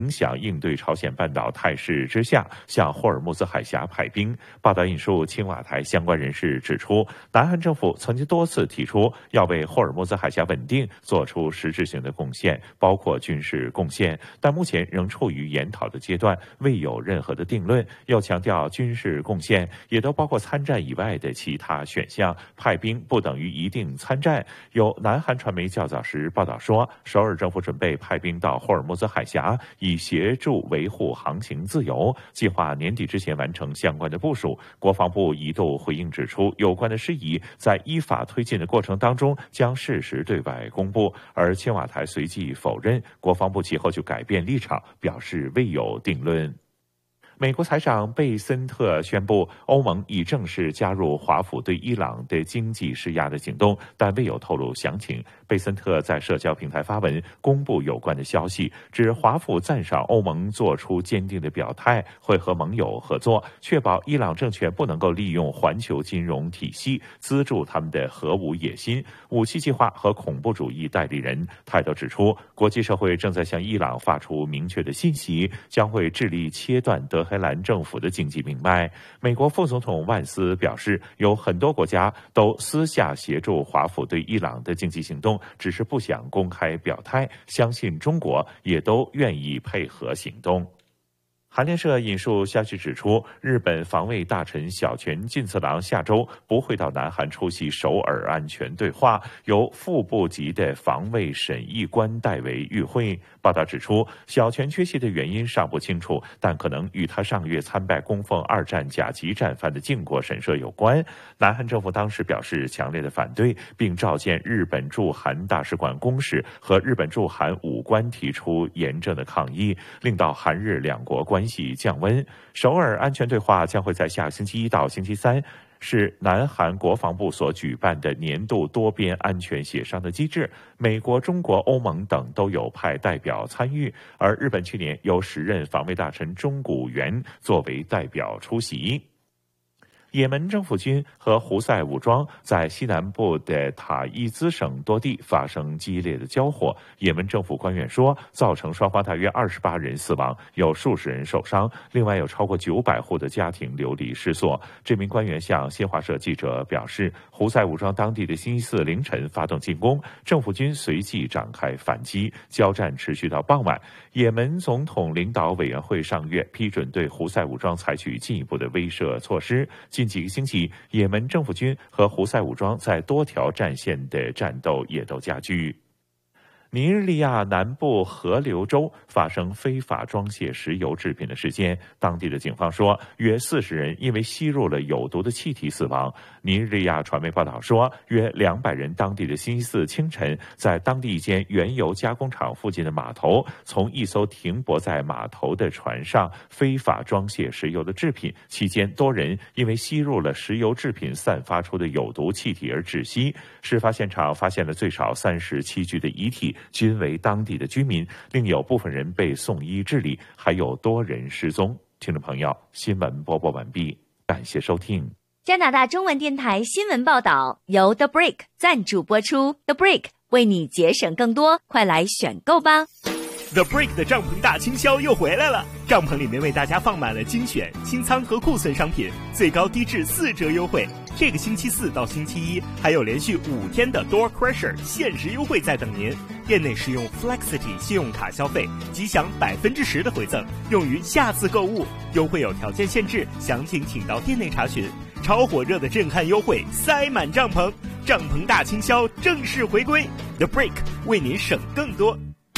影响应对朝鲜半岛态势之下，向霍尔木兹海峡派兵。报道引述青瓦台相关人士指出，南韩政府曾经多次提出要为霍尔木兹海峡稳定做出实质性的贡献，包括军事贡献，但目前仍处于研讨的阶段，未有任何的定论。又强调，军事贡献也都包括参战以外的其他选项，派兵不等于一定参战。有南韩传媒较早时报道说，首尔政府准备派兵到霍尔木兹海峡，以协助维护航行自由，计划年底之前完成相关的部署。国防部一度回应指出，有关的事宜在依法推进的过程当中将适时对外公布，而青瓦台随即否认，国防部其后就改变立场，表示未有定论。美国财长贝森特宣布，欧盟已正式加入华府对伊朗的经济施压的行动，但未有透露详情。贝森特在社交平台发文公布有关的消息，指华府赞赏欧盟做出坚定的表态，会和盟友合作，确保伊朗政权不能够利用环球金融体系资助他们的核武野心、武器计划和恐怖主义代理人。泰德指出，国际社会正在向伊朗发出明确的信息，将会致力切断德黑兰政府的经济命脉。美国副总统万斯表示，有很多国家都私下协助华府对伊朗的经济行动，只是不想公开表态，相信中国也都愿意配合行动。韩联社引述消息指出，日本防卫大臣小泉进次郎下周不会到南韩出席首尔安全对话，由副部级的防卫审议官代为与会。报道指出，小泉缺席的原因尚不清楚，但可能与他上月参拜供奉二战甲级战犯的靖国神社有关。南韩政府当时表示强烈的反对，并召见日本驻韩大使馆公使和日本驻韩武官，提出严正的抗议，令到韩日两国关系降温。首尔安全对话将会在下星期一到星期三，是南韩国防部所举办的年度多边安全协商的机制，美国、中国、欧盟等都有派代表参与，而日本去年由时任防卫大臣中谷元作为代表出席。也门政府军和胡塞武装在西南部的塔伊兹省多地发生激烈的交火，也门政府官员说，造成双方大约28人死亡，有数十人受伤，另外有超过900户的家庭流离失所。这名官员向新华社记者表示，胡塞武装当地的星期四凌晨发动进攻，政府军随即展开反击，交战持续到傍晚。也门总统领导委员会上月批准对胡塞武装采取进一步的威慑措施。近几个星期，也门政府军和胡塞武装在多条战线的战斗也都加剧。尼日利亚南部河流州发生非法装卸石油制品的事件，当地的警方说，约40人因为吸入了有毒的气体死亡。尼日利亚传媒报道说，约200人当地的星期四清晨，在当地一间原油加工厂附近的码头，从一艘停泊在码头的船上非法装卸石油的制品，期间多人因为吸入了石油制品散发出的有毒气体而窒息。事发现场发现了最少37具的遗体，均为当地的居民，另有部分人被送医治理，还有多人失踪。听众朋友，新闻播报完毕，感谢收听。 加拿大中文电台新闻报道由 The Brick 赞助播出 ，The Brick 为你节省更多，快来选购吧。 The Brick 的帐篷大清销又回来了，帐篷里面为大家放满了精选、新仓和库存商品，最高低至4折优惠。这个星期四到星期一还有连续5天的 Door Crusher 限时优惠在等您。店内使用 Flexity 信用卡消费即享10%的回赠，用于下次购物。优惠有条件限制，详情请到店内查询。超火热的震撼优惠，塞满帐篷，帐篷大清销正式回归。The Brick 为您省更多。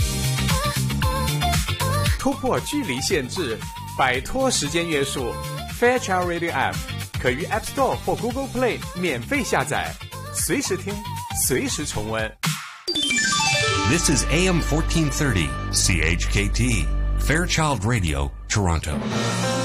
突破距离限制，摆脱时间约束。Fairchild Radio App 可于 App Store 或 Google Play 免费下载，随时听，随时重温。 This is AM 1430 CHKT Fairchild Radio, Toronto.